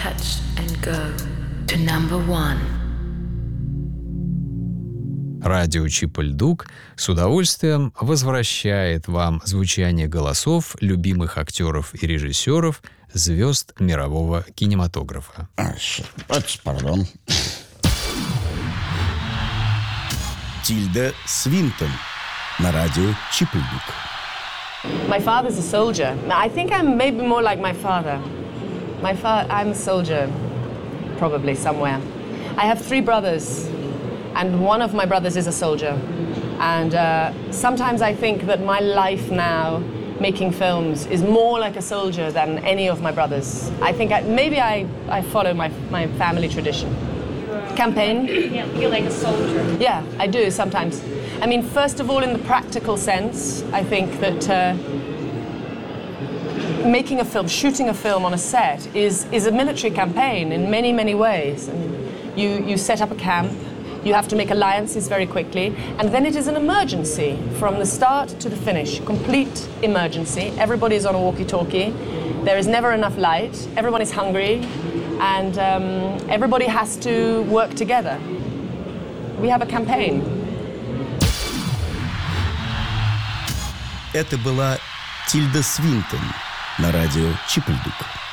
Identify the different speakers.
Speaker 1: touch and go to number one.
Speaker 2: Радио Чип-и-Ль-Дук с удовольствием возвращает вам звучание голосов любимых актеров и режиссеров, звезд мирового кинематографа.
Speaker 3: Пардон. Тильда Свинтон на радио Чип-и-Ль-Дук.
Speaker 4: My father's a soldier. I think I'm maybe more like my father. I'm a soldier, probably somewhere. I have 3 brothers, and one of my brothers is a soldier. And sometimes I think that my life now, making films, is more like a soldier than any of my brothers. I think maybe I follow my family tradition. Campaign?
Speaker 5: Yeah, you're like a soldier.
Speaker 4: Yeah, I do sometimes. I mean, first of all, in the practical sense, I think that making a film, shooting a film on a set is a military campaign in many, many ways. I mean, you set up a camp, you have to make alliances very quickly, and then it is an emergency from the start to the finish, complete emergency. Everybody is on a walkie-talkie, there is never enough light, everyone is hungry, and everybody has to work together. We have a campaign.
Speaker 3: Это была Тильда Свинтон на радио Чип-и-Ль-Дук.